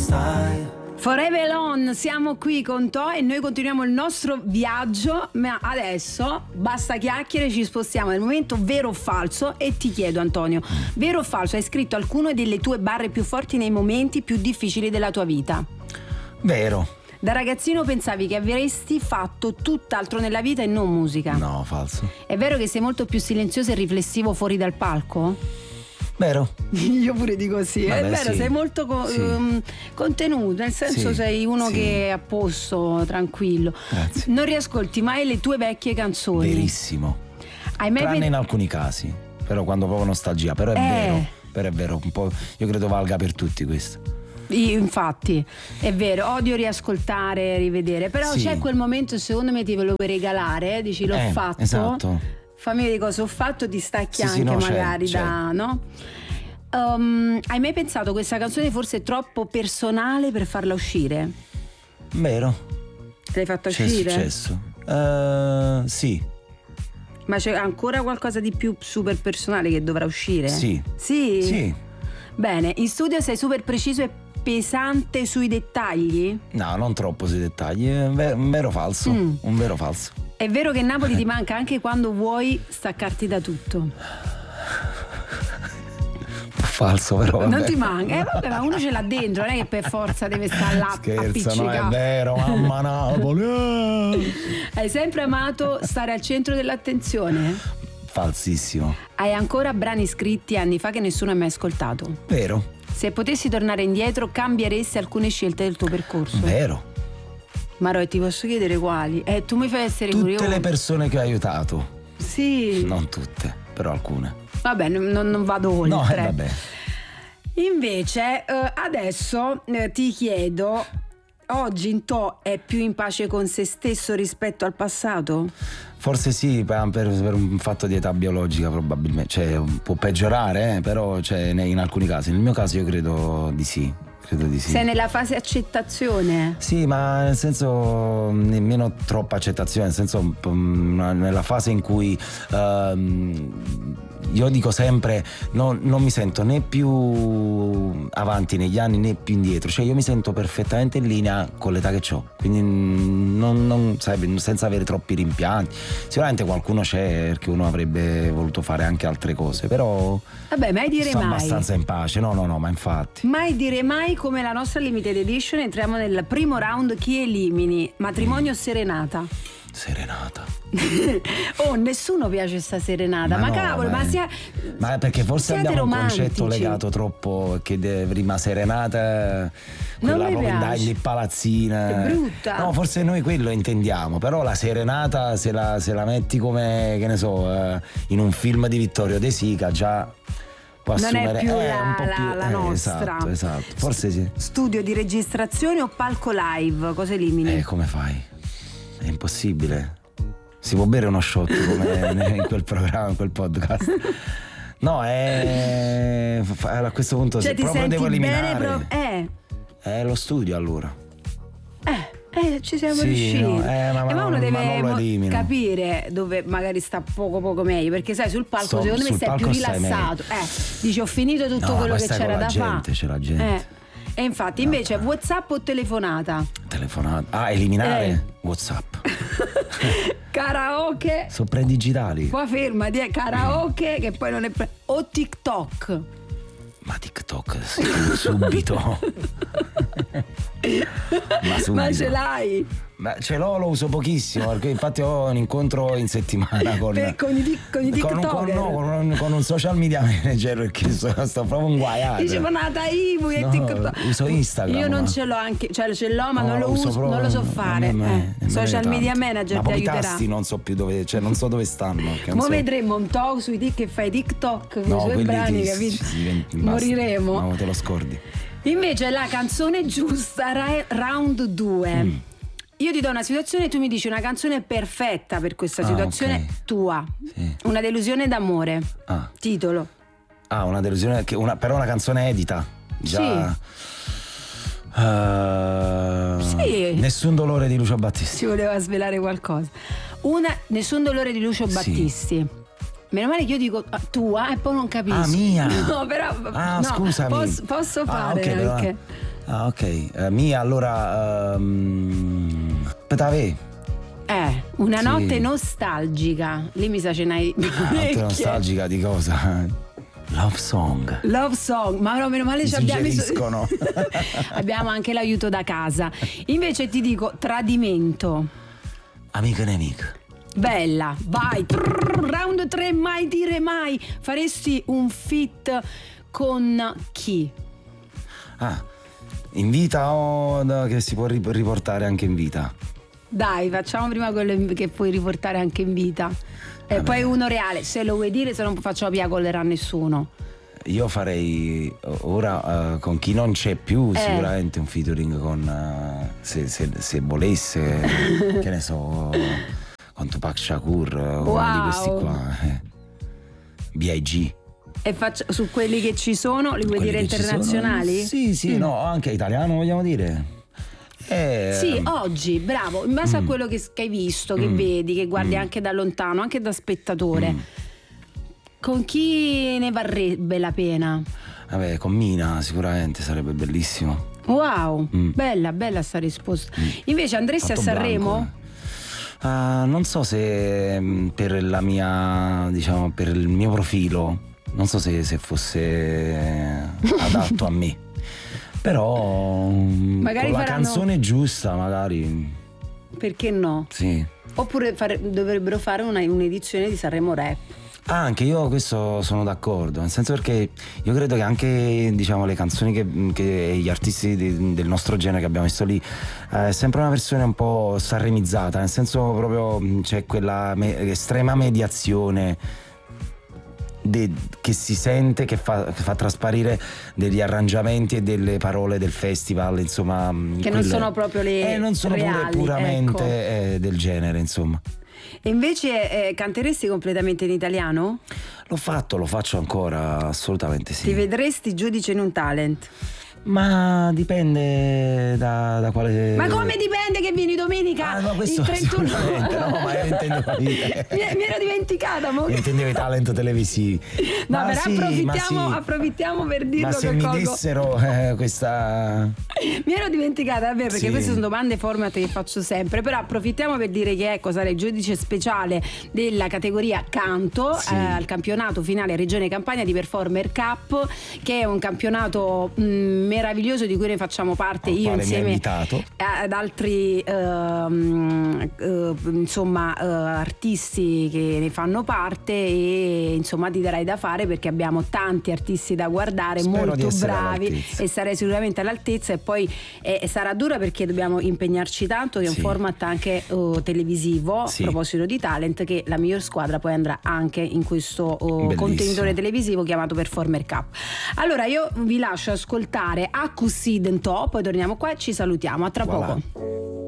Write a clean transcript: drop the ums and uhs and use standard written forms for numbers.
stai. Forever On, siamo qui con To e noi continuiamo il nostro viaggio, ma adesso basta chiacchiere, ci spostiamo nel momento vero o falso e ti chiedo, Antonio, vero o falso, hai scritto alcune delle tue barre più forti nei momenti più difficili della tua vita? Vero. Da ragazzino pensavi che avresti fatto tutt'altro nella vita e non musica? No, falso. È vero che sei molto più silenzioso e riflessivo fuori dal palco? Vero. Io pure dico sì. Vabbè, è vero, sì. sei molto contenuto, nel senso Sì, sei uno sì. che è a posto, tranquillo. Grazie. Non riascolti mai le tue vecchie canzoni? Verissimo. Hai mai Tranne in alcuni casi, però quando provo nostalgia, però è vero. Però è vero, un po', io credo valga per tutti questo. Infatti, è vero, odio riascoltare, rivedere, però Sì. c'è quel momento, secondo me ti volevo regalare, dici l'ho fatto. Esatto. Fammi vedere cosa ho fatto, ti stacchi anche no, magari c'è. da, no? Hai mai pensato questa canzone forse è troppo personale per farla uscire? Vero. L'hai fatta C'è uscire? successo. Sì. Ma c'è ancora qualcosa di più super personale che dovrà uscire? Sì. Sì? Sì. Bene, in studio sei super preciso e pesante sui dettagli? No, non troppo sui dettagli. È un vero falso. Un vero falso. È vero che Napoli ti manca anche quando vuoi staccarti da tutto? Falso, però. Vabbè. Non ti manca? Vabbè, ma uno ce l'ha dentro, non è che per forza deve stare là Scherza, appiccicato. no, è vero, mamma Napoli. Hai sempre amato stare al centro dell'attenzione? Falsissimo. Hai ancora brani scritti anni fa che nessuno ha mai ascoltato? Vero. Se potessi tornare indietro, cambieresti alcune scelte del tuo percorso? Vero. Maro, ti posso chiedere quali? Tu mi fai essere Tutte curioso. le persone che ho aiutato. Sì. Non tutte, però alcune. Vabbè, non vado oltre. No, vabbè. Invece, adesso ti chiedo, oggi in To è più in pace con se stesso rispetto al passato? Forse sì, per un fatto di età biologica probabilmente. Cioè, può peggiorare, però in alcuni casi. Nel mio caso io credo di sì. Credo di sì. Sei nella fase accettazione? Sì, ma nel senso nemmeno troppa accettazione, nel senso nella fase in cui io dico sempre non mi sento né più avanti negli anni né più indietro, cioè io mi sento perfettamente in linea con l'età che ho, quindi non senza avere troppi rimpianti. Sicuramente qualcuno c'è perché uno avrebbe voluto fare anche altre cose, però vabbè, mai dire sto mai. abbastanza in pace. No, ma infatti. Mai dire mai, come la nostra limited edition. Entriamo nel primo round. Chi elimini? Matrimonio o serenata? Serenata. Oh, nessuno piace sta serenata. Ma no, cavolo, ma sia. Ma perché forse siete abbiamo romantici. un concetto legato troppo che prima serenata, Non quella mi proprio piace. di palazzina. È brutta. No, forse noi quello intendiamo, però la serenata se la metti come, che ne so, in un film di Vittorio De Sica già può Non è assumere più un po' più la nostra. Esatto, forse sì. Studio di registrazione o palco live? Cosa elimini? Come fai? È impossibile. Si può bere uno shot come in quel programma, in quel podcast. No, a questo punto Cioè, se ti proprio senti devo eliminare bene è lo studio, allora. ci siamo Sì, riusciti. no, ma uno non deve lo elimino. capire dove magari sta poco meglio, perché sai, sul palco secondo me sul stai più palco stai rilassato. Dici ho finito tutto No, quello poi che stai c'era con la da gente, c'è la gente. fare. E infatti, invece, WhatsApp o telefonata? Telefonata. Eliminare WhatsApp. Karaoke. Sono predigitali. Qua fermati, karaoke che poi non è o TikTok. Ma TikTok sì, subito. Ma subito. Ma ce l'hai? Ma ce l'ho, lo uso pochissimo, perché infatti ho un incontro in settimana con i TikToker. con un social media manager, perché sto proprio inguaiato. Dicevo nata Ivo e TikTok. Uso Instagram. Io non ce l'ho anche, cioè ce l'ho ma No, non lo uso uso, proprio, non lo so fare. Social media manager ma ti poi i aiuterà. tasti non so più dove, cioè non so dove stanno. Mo vedremo un talk sui che fai TikTok con i suoi quelli brani, capito? Moriremo. No, te lo scordi. Invece la canzone giusta, round 2. Io ti do una situazione e tu mi dici una canzone perfetta per questa situazione, okay. tua. Sì. Una delusione d'amore. Titolo. Una delusione, però una canzone edita. Già. Sì. Nessun dolore di Lucio Battisti. Si voleva svelare qualcosa. Nessun dolore di Lucio Battisti. Meno male che io dico tua e poi non capisco. Mia. No, però no, scusami. posso fare okay, anche. Ah, ok. Mia, allora. Petave. Una Sì. notte nostalgica. Lì mi sa ce n'hai Notte parecchie. nostalgica di cosa? Love song. Love song, ma no, meno male Mi ci abbiamo suggeriscono. abbiamo anche l'aiuto da casa. Invece ti dico tradimento. Amico e nemico. Bella, vai. Round 3, mai dire mai. Faresti un feat con chi? In vita o che si può riportare anche in vita? Dai, facciamo prima quello che puoi riportare anche in vita. E poi uno reale, se lo vuoi dire, se non faccio piagolerà nessuno. Io farei ora con chi non c'è più sicuramente un featuring con se volesse che ne so, con Tupac Shakur, uno di questi qua, B.I.G. E su quelli che ci sono, li vuoi Quelli dire che ci internazionali? sono, sì, no, anche italiano vogliamo dire. Sì, oggi, bravo, in base a quello che hai visto, che vedi, che guardi anche da lontano, anche da spettatore, con chi ne varrebbe la pena? Vabbè, con Mina sicuramente sarebbe bellissimo. Wow, bella sta risposta. Invece andresti Fatto a Sanremo? Blanco, non so se per la mia, diciamo, per il mio profilo, non so se fosse adatto a me. Però Magari con la faranno... canzone giusta, magari. Perché no? Sì. Oppure dovrebbero fare un'edizione di Sanremo Rap. Anche io questo sono d'accordo, nel senso perché io credo che anche, diciamo, le canzoni che gli artisti del nostro genere che abbiamo visto lì è sempre una versione un po' sanremizzata, nel senso proprio c'è quella estrema mediazione che si sente, che fa trasparire degli arrangiamenti e delle parole del festival, insomma, che non sono proprio le non sono reali, puramente ecco. del genere, insomma. E invece canteresti completamente in italiano? L'ho fatto, lo faccio ancora, assolutamente sì. Ti vedresti giudice in un talent? Ma dipende da quale. Ma come dipende che vieni domenica? No, questo il 31? No, ma io intendevo mi ero dimenticata. Io intendevo i talent televisivi. No, ma però sì, approfittiamo per dirlo. Ma se che mi colgo... dessero questa. Mi ero dimenticata, vabbè, perché Sì. queste sono domande format che faccio sempre. Però approfittiamo per dire che sarei giudice speciale della categoria canto, Sì. al campionato finale Regione Campania di Performer Cup, che è un campionato meraviglioso di cui ne facciamo parte io insieme ad altri artisti che ne fanno parte, e insomma ti darai da fare perché abbiamo tanti artisti da guardare. Spero molto bravi, e sarei sicuramente all'altezza. E poi sarà dura perché dobbiamo impegnarci tanto, che è un format anche televisivo. A proposito di talent, che la miglior squadra poi andrà anche in questo contenitore televisivo chiamato Performer Cup. Allora io vi lascio ascoltare Accussi Dentò, poi torniamo qua e ci salutiamo. A tra poco.